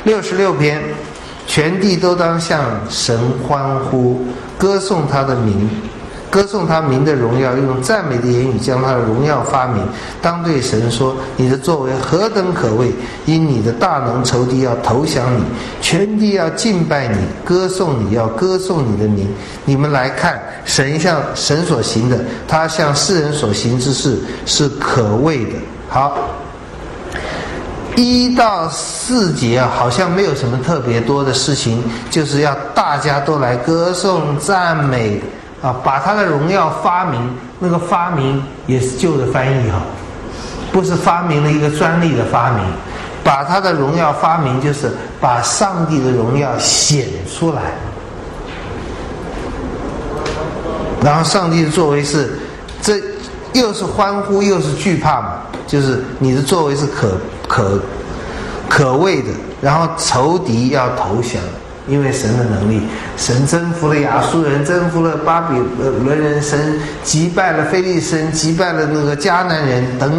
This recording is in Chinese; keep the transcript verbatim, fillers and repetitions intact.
六十六篇，全地都当向神欢呼，歌颂他的名，歌颂他名的荣耀，用赞美的言语将他的荣耀发明。当对神说：你的作为何等可畏！因你的大能，仇敌要投降你，全地要敬拜你，歌颂你，要歌颂你的名。你们来看，神向神所行的，他向世人所行之事是可畏的。好，一到四节啊，好像没有什么特别多的事情，就是要大家都来歌颂赞美啊，把他的荣耀发明。那个发明也是旧的翻译哈，不是发明了一个专利的发明，把他的荣耀发明就是把上帝的荣耀显出来。然后上帝的作为是，这又是欢呼又是惧怕嘛，就是你的作为是可可可畏的，然后仇敌要投降。因为神的能力，神征服了亚述人，征服了巴比伦人，神击败了非利士人，击败了那个迦南人等